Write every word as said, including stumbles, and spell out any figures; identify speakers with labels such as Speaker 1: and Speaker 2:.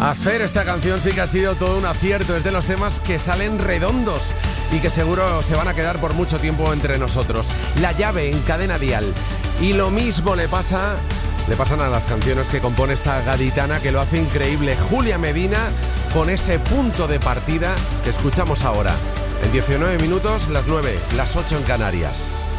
Speaker 1: Hacer esta canción sí que ha sido todo un acierto. Es de los temas que salen redondos y que seguro se van a quedar por mucho tiempo entre nosotros. La Llave en Cadena Dial. Y lo mismo le pasa, le pasan a las canciones que compone esta gaditana, que lo hace increíble. Julia Medina, con ese punto de partida que escuchamos ahora. En diecinueve minutos, las nueve, las ocho en Canarias.